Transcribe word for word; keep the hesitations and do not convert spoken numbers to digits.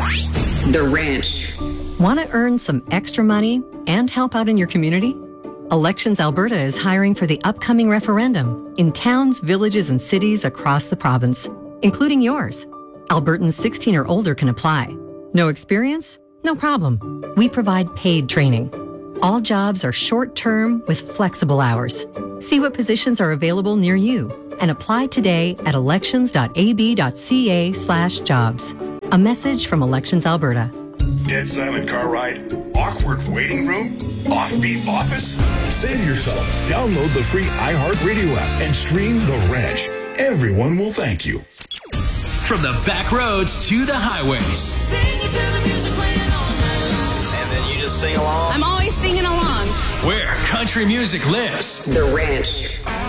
The Ranch. Want to earn some extra money and help out in your community? Elections Alberta is hiring for the upcoming referendum in towns, villages, and cities across the province, including yours. Albertans sixteen or older can apply. No experience? No problem. We provide paid training. All jobs are short-term with flexible hours. See what positions are available near you and apply today at elections.ab.ca slash jobs. A message from Elections Alberta. Dead silent car ride? Awkward waiting room? Offbeat office? Save yourself. Download the free iHeartRadio app and stream The Ranch. Everyone will thank you. From the back roads to the highways. And then you just sing along? I'm always singing along. Where country music lives. The Ranch.